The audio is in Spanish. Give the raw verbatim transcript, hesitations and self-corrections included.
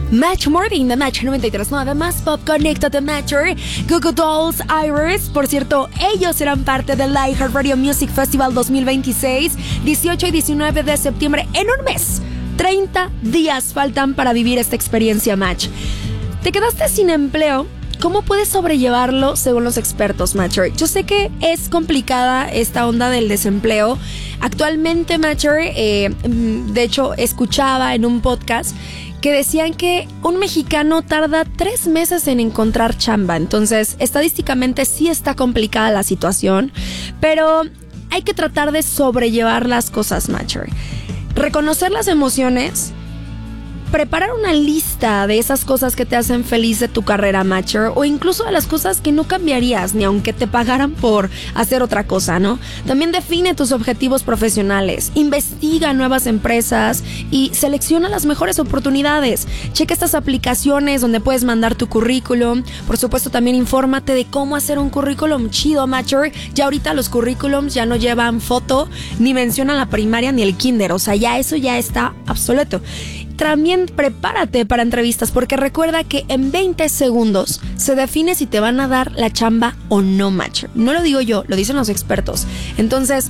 Match Morning de Match noventa y tres punto nueve, más pop, Connected the Matcher, Goo Goo Dolls, Iris. Por cierto, ellos serán parte del iHeartRadio Music Festival dos mil veintiséis, dieciocho y diecinueve de septiembre, en un mes. treinta días faltan para vivir esta experiencia Match. ¿Te quedaste sin empleo? ¿Cómo puedes sobrellevarlo según los expertos, Matcher? Yo sé que es complicada esta onda del desempleo. Actualmente, Matcher, eh, de hecho, escuchaba en un podcast que decían que un mexicano tarda tres meses en encontrar chamba. Entonces, estadísticamente sí está complicada la situación, pero hay que tratar de sobrellevar las cosas, Matcher. Reconocer las emociones, preparar una lista de esas cosas que te hacen feliz de tu carrera, Matcher, o incluso de las cosas que no cambiarías ni aunque te pagaran por hacer otra cosa, ¿no? También define tus objetivos profesionales, investiga nuevas empresas y selecciona las mejores oportunidades. Checa estas aplicaciones donde puedes mandar tu currículum. Por supuesto, también infórmate de cómo hacer un currículum chido, Matcher. Ya ahorita los currículums ya no llevan foto, ni mencionan la primaria ni el kinder, o sea, ya eso ya está obsoleto. También prepárate para entrevistas, porque recuerda que en veinte segundos se define si te van a dar la chamba o no, Matcher. No lo digo yo, lo dicen los expertos. Entonces,